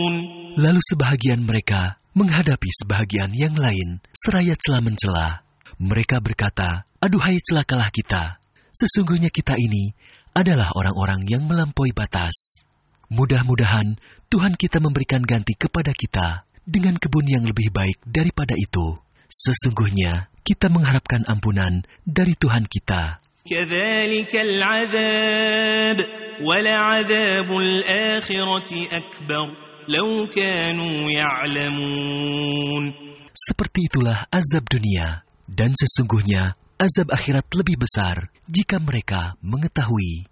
Lalu sebahagian mereka menghadapi sebahagian yang lain, seraya celah-mencela. Mereka berkata, "Aduhai celakalah kita. Sesungguhnya kita ini adalah orang-orang yang melampaui batas. Mudah-mudahan Tuhan kita memberikan ganti kepada kita dengan kebun yang lebih baik daripada itu. Sesungguhnya kita mengharapkan ampunan dari Tuhan kita." كَذَلِكَ الْعَذَابُ وَلَعَذَابُ الْآخِرَةِ أَكْبَرُ لَوْ كَانُوا يَعْلَمُونَ. Seperti itulah azab dunia, dan sesungguhnya azab akhirat lebih besar jika mereka mengetahui.